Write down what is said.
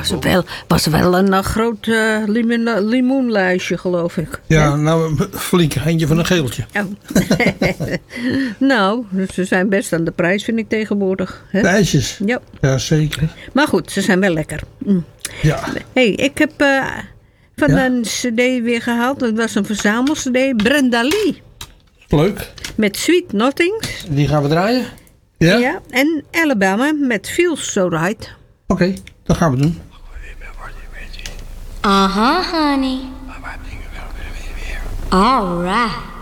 was wel een groot limoenlijstje, geloof ik. Ja, nou een flink eindje van een geeltje. Oh. Nou, ze zijn best aan de prijs, vind ik tegenwoordig. Hè? De ijsjes. Ja. Ja, zeker. Maar goed, ze zijn wel lekker. Ja. Hey, ik heb van een cd weer gehaald. Dat was een verzamel-cd. Brenda Lee. Leuk. Met Sweet Nothings. Die gaan we draaien. Ja? Ja. En Alabama met Feels So Right. Oké, dat gaan we doen. Uh-huh, honey. All right.